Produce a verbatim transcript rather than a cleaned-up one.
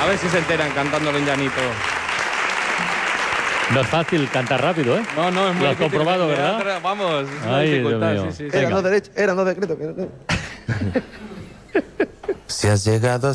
A ver si se enteran cantándolo en llanito. No es fácil cantar rápido, ¿eh? No, no, es muy Lo has difícil. comprobado, Me da ¿verdad? otra- Vamos, es una Ay, dificultad. Dios mío. Sí, sí, sí. Eran dos derechos, eran dos decretos. Que no. Si has llegado